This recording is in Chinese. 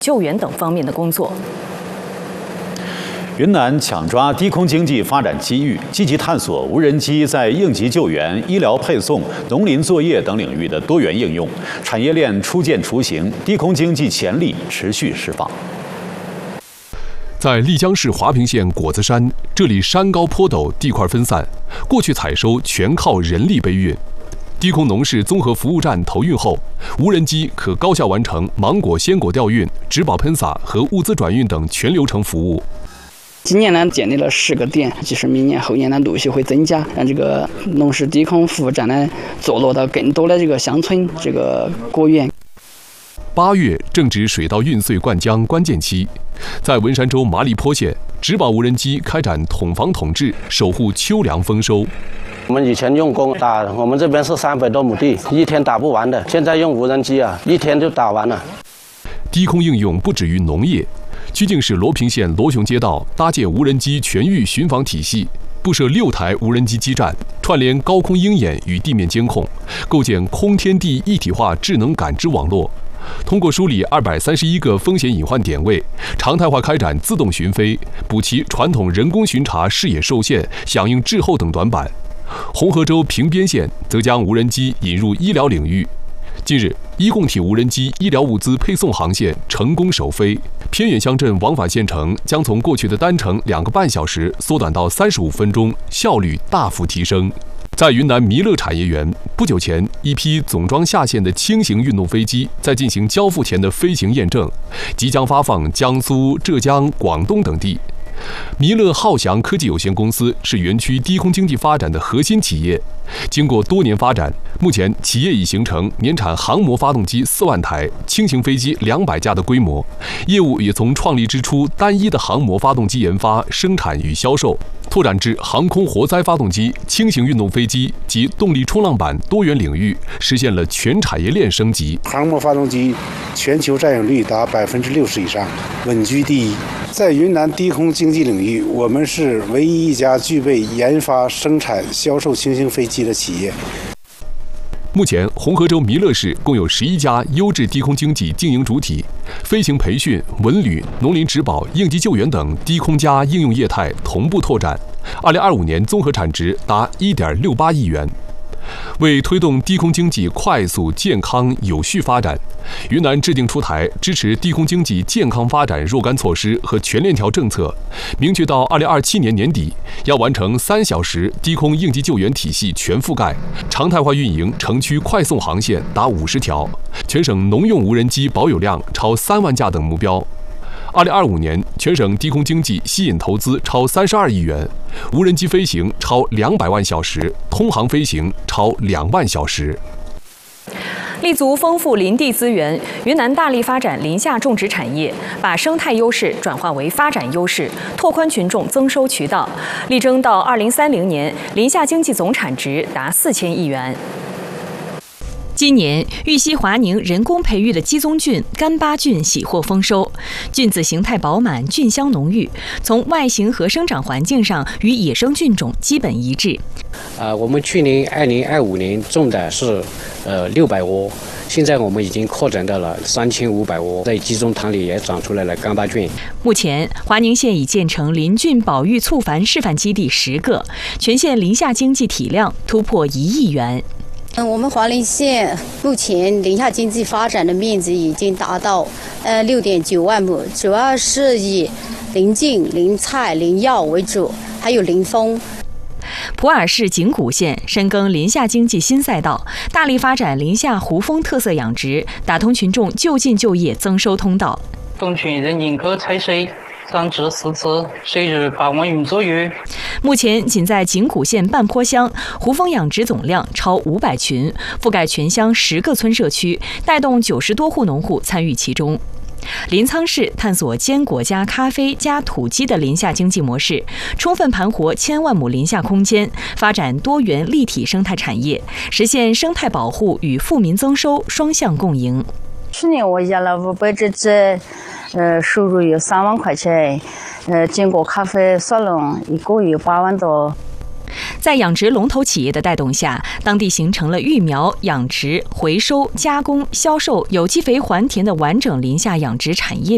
救援等方面的工作。 云南抢抓低空经济发展机遇，积极探索无人机在应急救援、医疗配送、农林作业等领域的多元应用，产业链初见雏形，低空经济潜力持续释放。 在丽江市华坪县果子山，这里山高坡陡，地块分散，过去采收全靠人力背运。低空农事综合服务站投运后，无人机可高效完成芒果、鲜果调运、植保喷洒和物资转运等全流程服务。 今年呢，建立了10个点，其实明年后年呢，陆续会增加，让这个农事低空服务站呢，坐落到更多的这个乡村、这个果园。 8月正值水稻运穗灌浆关键期，在文山州麻栗坡县，植保无人机开展统防统治，守护秋粮丰收。 我们以前用工打，我们这边是300多亩地，一天打不完的，现在用无人机啊，一天就打完了。 低空应用不止于农业。曲靖市罗平县罗雄街道搭建无人机全域巡防体系，布设6台无人机基站，串联高空鹰眼与地面监控，构建空天地一体化智能感知网络。通过梳理231个风险隐患点位，常态化开展自动巡飞，补齐传统人工巡查视野受限、响应滞后等短板。红河州平边县则将无人机引入医疗领域。近日，医共体无人机医疗物资配送航线成功首飞，偏远乡镇往返县城将从过去的单程2个半小时缩短到35分钟，效率大幅提升。在云南弥勒产业园，不久前，一批总装下线的轻型运动飞机在进行交付前的飞行验证，即将发放江苏、浙江、广东等地。弥勒浩翔科技有限公司是园区低空经济发展的核心企业。经过多年发展，目前企业已形成年产航模发动机4万台、轻型飞机200架的规模，业务也从创立之初单一的航模发动机研发、生产与销售，拓展至航空活塞发动机、轻型运动飞机及动力冲浪板多元领域，实现了全产业链升级。 航模发动机全球占有率达60%以上，稳居第一。在云南低空经济领域，我们是唯一一家具备研发、生产、销售轻型飞机的企业。 目前，红河州弥勒市共有11家优质低空经济经营主体，飞行培训、文旅、农林植保、应急救援等低空加应用业态同步拓展。2025年综合产值达1.68亿元。为推动低空经济快速、健康、有序发展，云南制定出台支持低空经济健康发展若干措施和全链条政策，明确到2027年年底要完成3小时低空应急救援体系全覆盖，常态化运营城区快送航线达50条，全省农用无人机保有量超3万架等目标。2025年，全省低空经济吸引投资超32亿元，无人机飞行超200万小时，通航飞行超2万小时。 立足丰富林地资源，云南大力发展林下种植产业，把生态优势转化为发展优势，拓宽群众增收渠道，力争到2030年，林下经济总产值达4000亿元。今年，玉溪华宁人工培育的鸡枞菌干巴菌喜获丰收，菌子形态饱满，菌香浓郁，从外形和生长环境上与野生菌种基本一致。 我们去年2025年种的是600窝，现在我们已经扩展到了3500窝，在鸡枞塘里也长出来了干巴菌。 目前，华宁县已建成林菌保育促繁示范基地10个，全县林下经济体量突破1亿元。 我们华宁县目前林下经济发展的面积已经达到6.9万亩，主要是以林菌、林菜、林药为主，还有林蜂。 普洱市景谷县深耕林下经济新赛道，大力发展林下胡蜂特色养殖，打通群众就近就业增收通道。 种群人宁可采水，长至4次，水日8万余左右。 目前仅在景谷县半坡乡，胡蜂养殖总量超500群，覆盖全乡10个村社区，带动90多户农户参与其中。临沧市探索坚果加咖啡加土鸡的林下经济模式，充分盘活1000万亩林下空间，发展多元立体生态产业，实现生态保护与富民增收双向共赢。 去年我养了500只鸡，收入有3万块钱，坚果咖啡沙龙1个月8万多。 在养殖龙头企业的带动下，当地形成了育苗、养殖、回收、加工、销售有机肥还田的完整林下养殖产业